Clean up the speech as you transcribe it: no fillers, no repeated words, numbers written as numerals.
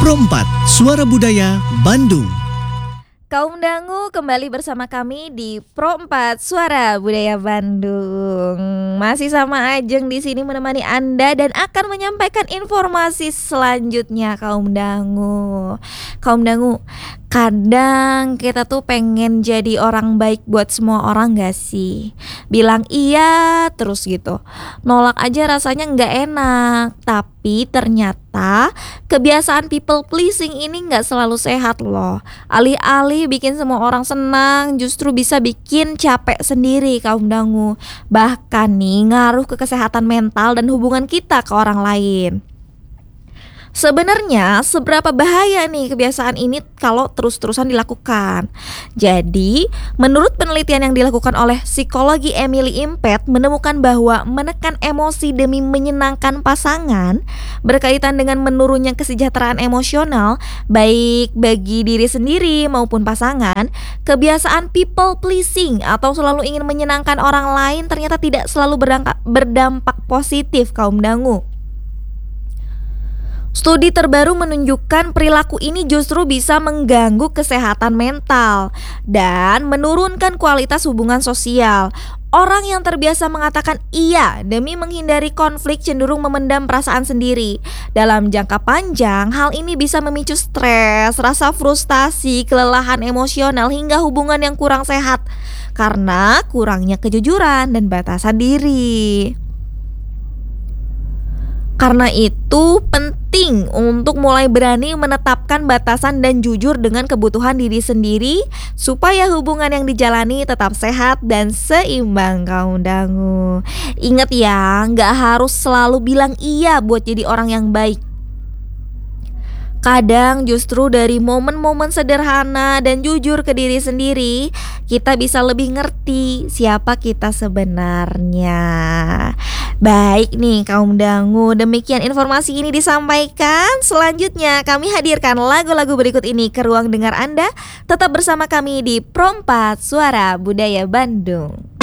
Pro 4 Suara Budaya Bandung. Kaum Dangu kembali bersama kami di Pro 4 Suara Budaya Bandung. Masih sama Ajeng di sini menemani Anda dan akan menyampaikan informasi selanjutnya kaum Dangu. Kaum Dangu, kadang kita tuh pengen jadi orang baik buat semua orang gak sih? Bilang iya terus gitu. Nolak aja rasanya gak enak. Tapi ternyata kebiasaan people pleasing ini gak selalu sehat loh. Alih-alih bikin semua orang senang, justru bisa bikin capek sendiri kaum Dangu. Bahkan nih ngaruh ke kesehatan mental dan hubungan kita ke orang lain. Sebenarnya seberapa bahaya nih kebiasaan ini kalau terus-terusan dilakukan? Jadi, menurut penelitian yang dilakukan oleh psikologi Emily Impet menemukan bahwa menekan emosi demi menyenangkan pasangan berkaitan dengan menurunnya kesejahteraan emosional baik bagi diri sendiri maupun pasangan. Kebiasaan people pleasing atau selalu ingin menyenangkan orang lain ternyata tidak selalu berdampak positif kaum Dangu. Studi terbaru menunjukkan perilaku ini justru bisa mengganggu kesehatan mental dan menurunkan kualitas hubungan sosial. Orang yang terbiasa mengatakan iya demi menghindari konflik cenderung memendam perasaan sendiri. Dalam jangka panjang, hal ini bisa memicu stres, rasa frustasi, kelelahan emosional hingga hubungan yang kurang sehat karena kurangnya kejujuran dan batasan diri. Karena itu penting untuk mulai berani menetapkan batasan dan jujur dengan kebutuhan diri sendiri supaya hubungan yang dijalani tetap sehat dan seimbang kaum Dangu. Ingat ya, gak harus selalu bilang iya buat jadi orang yang baik. Kadang justru dari momen-momen sederhana dan jujur ke diri sendiri, kita bisa lebih ngerti siapa kita sebenarnya. Baik nih kaum Dangu, demikian informasi ini disampaikan. Selanjutnya kami hadirkan lagu-lagu berikut ini ke ruang dengar Anda. Tetap bersama kami di Pro 4 Suara Budaya Bandung.